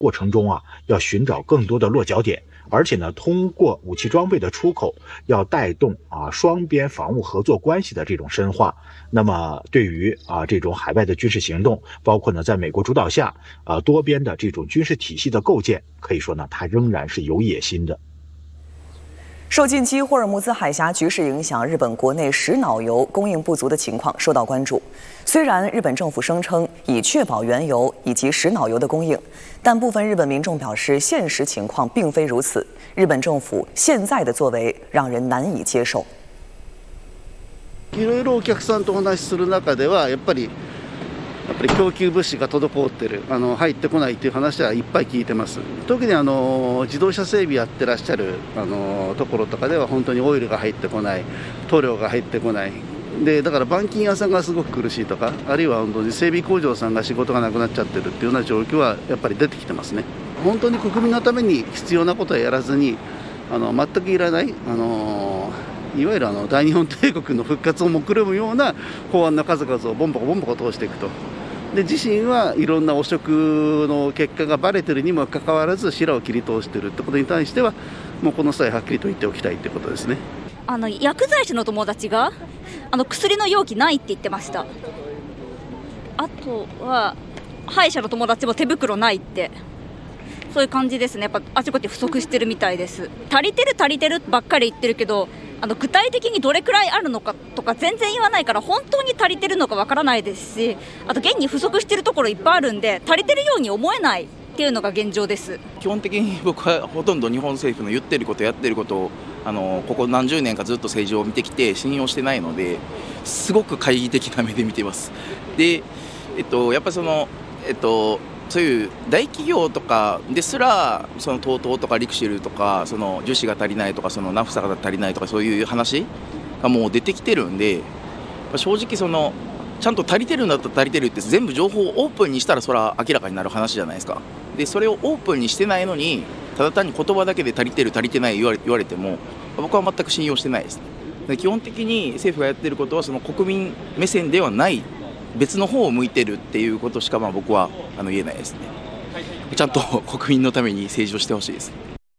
过程中啊，要寻找更多的落脚点，而且呢，通过武器装备的出口，要带动双边防务合作关系的这种深化。那么，对于这种海外的军事行动，包括呢在美国主导下多边的这种军事体系的构建，可以说呢，它仍然是有野心的。 受近期霍尔木兹海峡局势影响，日本国内石脑油供应不足的情况受到关注。虽然日本政府声称已确保原油以及石脑油的供应，但部分日本民众表示，现实情况并非如此。日本政府现在的作为让人难以接受。 いろいろお客さんとお話しする中では、やっぱり供給物資が滞ってる、入ってこないという話はいっぱい聞いてます。特に自動車整備やってらっしゃるところとかでは、本当にオイルが入ってこない、塗料が入ってこない。でだから板金屋さんがすごく苦しいとか、あるいは本当に整備工場さんが仕事がなくなっちゃってるっていうような状況はやっぱり出てきてますね。本当に国民のために必要なことはやらずに、全くいらない、いわゆる大日本帝国の復活を目論むような法案の数々をボンボコボンボコ通していくと。で自身はいろんな汚職の結果がバレてるにもかかわらず白を切り通しているってことに対しては、もうこの際はっきりと言っておきたいってことですね。 薬剤師の友達が薬の容器ないって言ってました。あとは歯医者の友達も手袋ないって、そういう感じですね。やっぱあちこち不足してるみたいです。足りてるばっかり言ってるけど、具体的にどれくらいあるのかとか全然言わないから、本当に足りてるのかわからないですし、あと現に不足してるところいっぱいあるんで、足りてるように思えないっていうのが現状です。 基本的に僕はほとんど日本政府の言ってることやってることをここ何十年かずっと政治を見てきて信用してないので、すごく懐疑的な目で見てます。で、やっぱりそういう大企業とかですら、その TOTO とかリクシルとか、その樹脂が足りないとか、そのナフサが足りないとか、そういう話がもう出てきてるんで、正直ちゃんと足りてるんだったら足りてるって全部情報をオープンにしたら、それは明らかになる話じゃないですか。でそれをオープンにしてないのに、ただ単に言葉だけで足りてる足りてない言われても、僕は全く信用してないです。で基本的に政府がやってることは、その国民目線ではない、別の方を向いてるっていうことしか僕は言えないですね。ちゃんと国民のために政治をしてほしいです。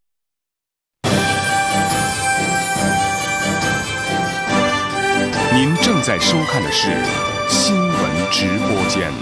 您正在收看的是新闻直播间。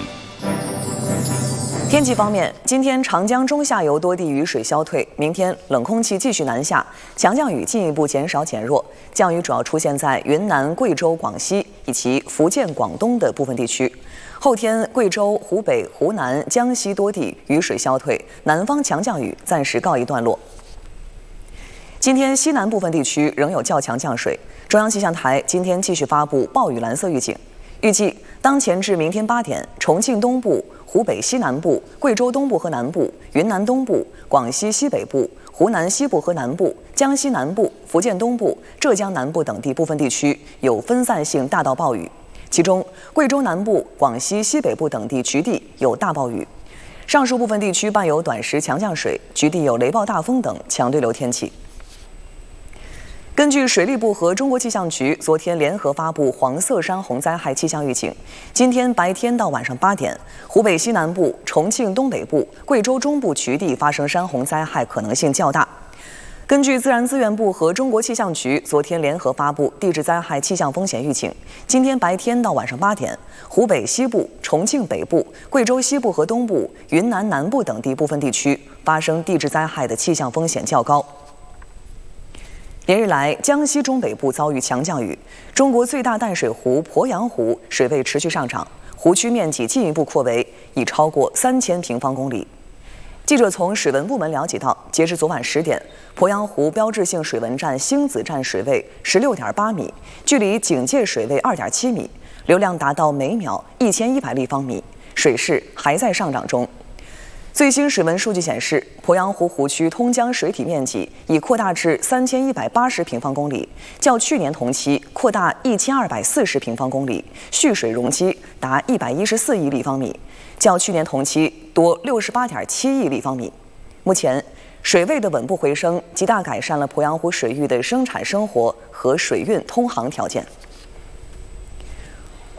天气方面，今天长江中下游多地雨水消退，明天冷空气继续南下，强降雨进一步减少减弱，降雨主要出现在云南、贵州、广西以及福建、广东的部分地区。后天，贵州、湖北、湖南、江西多地雨水消退，南方强降雨暂时告一段落。今天西南部分地区仍有较强降水，中央气象台今天继续发布暴雨蓝色预警，预计当前至明天8点，重庆东部、湖北西南部、贵州东部和南部、云南东部、广西西北部、湖南西部和南部、江西南部、福建东部、浙江南部等地部分地区有分散性大到暴雨，其中贵州南部、广西西北部等地局地有大暴雨，上述部分地区伴有短时强降水，局地有雷暴大风等强对流天气。根据水利部和中国气象局昨天联合发布黄色山洪灾害气象预警，今天白天到晚上8点，湖北西南部、重庆东北部、贵州中部局地发生山洪灾害可能性较大。根据自然资源部和中国气象局昨天联合发布地质灾害气象风险预警，今天白天到晚上8点，湖北西部、重庆北部、贵州西部和东部、云南南部等地部分地区发生地质灾害的气象风险较高。连日来，江西中北部遭遇强降雨，中国最大淡水湖鄱阳湖水位持续上涨，湖区面积进一步扩围，已超过3000平方公里。记者从水文部门了解到，截至昨晚10点，鄱阳湖标志性水文站星子站水位16.8米，距离警戒水位2.7米，流量达到每秒1100立方米，水势还在上涨中。最新水文数据显示，鄱阳湖湖区通江水体面积已扩大至3180平方公里，较去年同期扩大1240平方公里，蓄水容积达114亿立方米，较去年同期多68.7亿立方米。目前，水位的稳步回升，极大改善了鄱阳湖水域的生产生活和水运通航条件。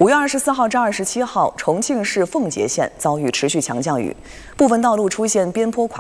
5月24号至27号，重庆市奉节县遭遇持续强降雨，部分道路出现边坡垮